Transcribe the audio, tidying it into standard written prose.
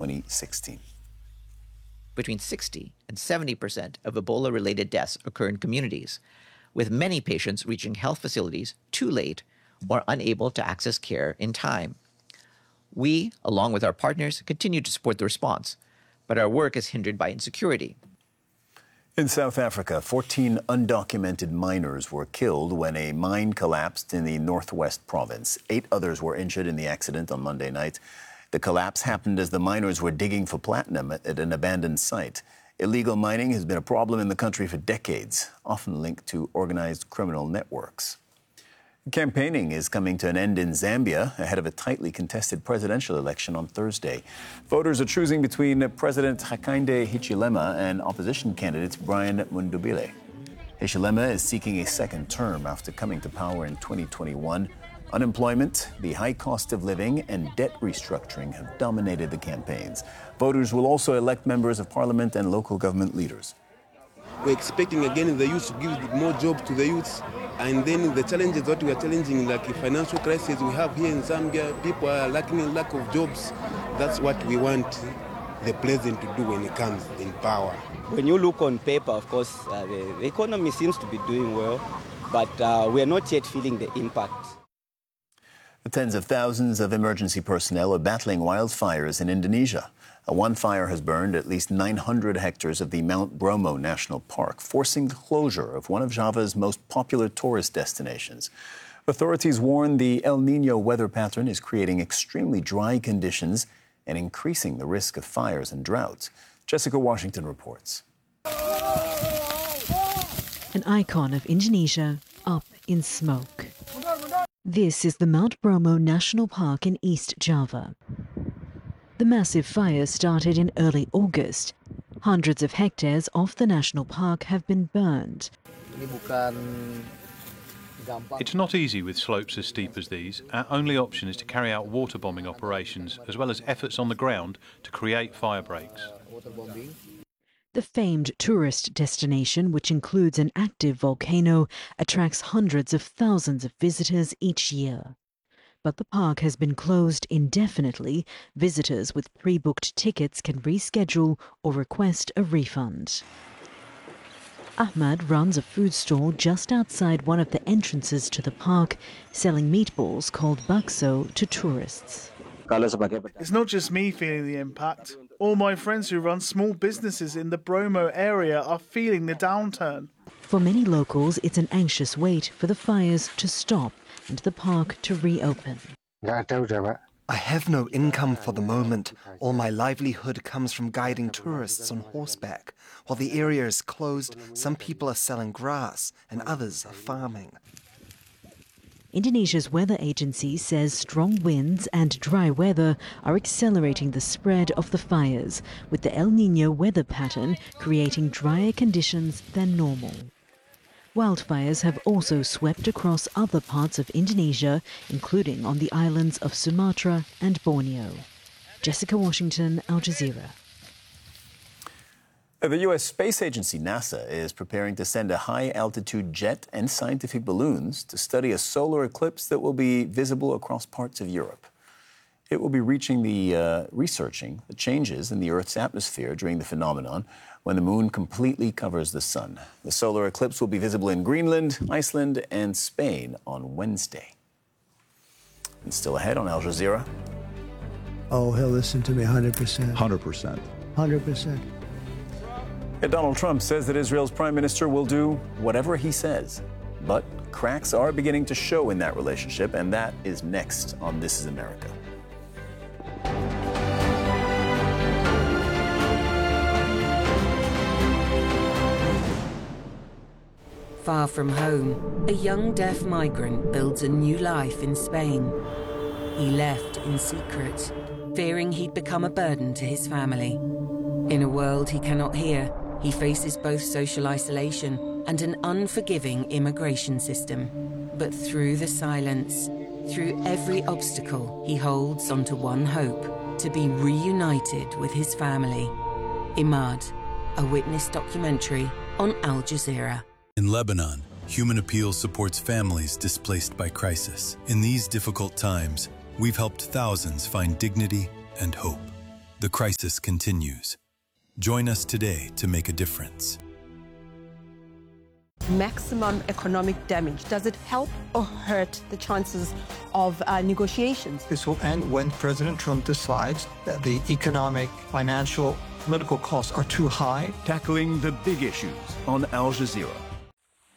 2016. Between 60 and 70% of Ebola-related deaths occur in communities, with many patients reaching health facilities too late or unable to access care in time. We, along with our partners, continue to support the response, but our work is hindered by insecurity. In South Africa, 14 undocumented miners were killed when a mine collapsed in the northwest province. 8 others were injured in the accident on Monday night. The collapse happened as the miners were digging for platinum at an abandoned site. Illegal mining has been a problem in the country for decades, often linked to organized criminal networks. Campaigning is coming to an end in Zambia ahead of a tightly contested presidential election on Thursday. Voters are choosing between President Hakainde Hichilema and opposition candidate Brian Mundubile. Hichilema is seeking a second term after coming to power in 2021. Unemployment, the high cost of living, and debt restructuring have dominated the campaigns. Voters will also elect members of parliament and local government leaders. We're expecting again the youth to give more jobs to the youths, and then the challenges that we are challenging, like the financial crisis we have here in Zambia, people are lacking lack of jobs. That's what we want the president to do when he comes in power. When you look on paper, of course, the economy seems to be doing well, but we are not yet feeling the impact. Tens of thousands of emergency personnel are battling wildfires in Indonesia. One fire has burned at least 900 hectares of the Mount Bromo National Park, forcing the closure of one of Java's most popular tourist destinations. Authorities warn the El Niño weather pattern is creating extremely dry conditions and increasing the risk of fires and droughts. Jessica Washington reports. An icon of Indonesia up in smoke. This is the Mount Bromo National Park in East Java. The massive fire started in early August. Hundreds of hectares off the national park have been burned. It's not easy with slopes as steep as these. Our only option is to carry out water bombing operations, as well as efforts on the ground to create fire breaks. The famed tourist destination, which includes an active volcano, attracts hundreds of thousands of visitors each year. But the park has been closed indefinitely. Visitors with pre-booked tickets can reschedule or request a refund. Ahmad runs a food stall just outside one of the entrances to the park, selling meatballs called bakso to tourists. It's not just me feeling the impact. All my friends who run small businesses in the Bromo area are feeling the downturn. For many locals, it's an anxious wait for the fires to stop and the park to reopen. I have no income for the moment. All my livelihood comes from guiding tourists on horseback. While the area is closed, some people are selling grass and others are farming. Indonesia's weather agency says strong winds and dry weather are accelerating the spread of the fires, with the El Niño weather pattern creating drier conditions than normal. Wildfires have also swept across other parts of Indonesia, including on the islands of Sumatra and Borneo. Jessica Washington, Al Jazeera. The U.S. Space Agency, NASA, is preparing to send a high-altitude jet and scientific balloons to study a solar eclipse that will be visible across parts of Europe. It will be researching the changes in the Earth's atmosphere during the phenomenon when the moon completely covers the sun. The solar eclipse will be visible in Greenland, Iceland, and Spain on Wednesday. And still ahead on Al Jazeera. Oh, he'll listen to me 100%. 100%. 100%. Donald Trump says that Israel's prime minister will do whatever he says. But cracks are beginning to show in that relationship, and that is next on This is America. Far from home, a young deaf migrant builds a new life in Spain. He left in secret, fearing he'd become a burden to his family. In a world he cannot hear, he faces both social isolation and an unforgiving immigration system. But through the silence, through every obstacle, he holds onto one hope: to be reunited with his family. Imad, a witness documentary on Al Jazeera. In Lebanon, Human Appeal supports families displaced by crisis. In these difficult times, we've helped thousands find dignity and hope. The crisis continues. Join us today to make a difference. Maximum economic damage. Does it help or hurt the chances of negotiations? This will end when President Trump decides that the economic, financial, political costs are too high. Tackling the big issues on Al Jazeera.